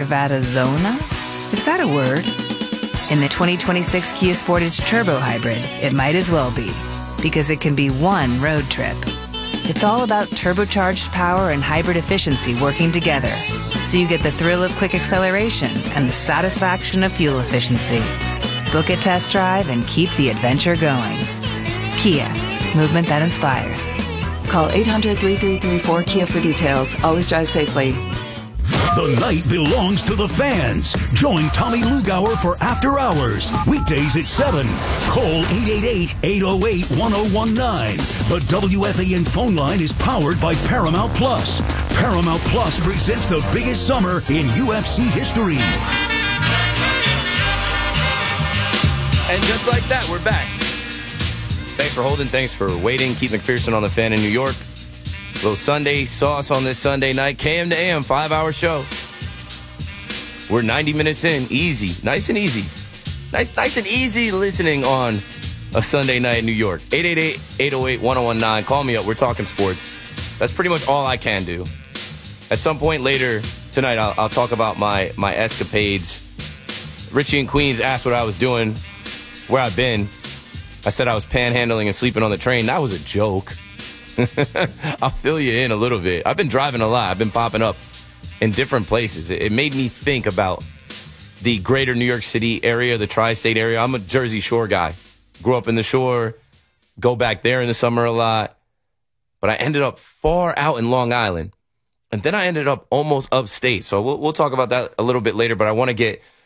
Caravaggio Zona? Is that a word? In the 2026 Kia Sportage Turbo Hybrid, it might as well be, because it can be one road trip. It's all about turbocharged power and hybrid efficiency working together, so you get the thrill of quick acceleration and the satisfaction of fuel efficiency. Book a test drive and keep the adventure going. Kia, movement that inspires. Call 800-3334-KIA for details. Always drive safely. The night belongs to the fans. Join Tommy Lugauer for After Hours. Weekdays at 7. Call 888-808-1019. The WFAN phone line is powered by Paramount Plus. Paramount Plus presents the biggest summer in UFC history. And just like that, we're back. Thanks for holding. Thanks for waiting. Keith McPherson on the Fan in New York. Little Sunday sauce on this Sunday night. KM to AM, 5-hour show. We're 90 minutes in. Easy. Nice and easy. Nice and easy listening on a Sunday night in New York. 888-808-1019. Call me up. We're talking sports. That's pretty much all I can do. At some point later tonight, I'll talk about my escapades. Richie in Queens asked what I was doing, where I've been. I said I was panhandling and sleeping on the train. That was a joke. I'll fill you in a little bit. I've been driving a lot. I've been popping up in different places. It made me think about the greater New York City area, the tri-state area. I'm a Jersey Shore guy. Grew up in the Shore, go back there in the summer a lot. But I ended up far out in Long Island. And then I ended up almost upstate. So we'll talk about that a little bit later. But I want to get